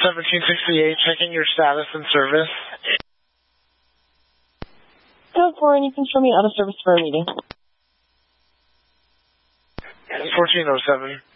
1768, checking your status and service. Code 4, and you can show me out of service for a meeting. 1407.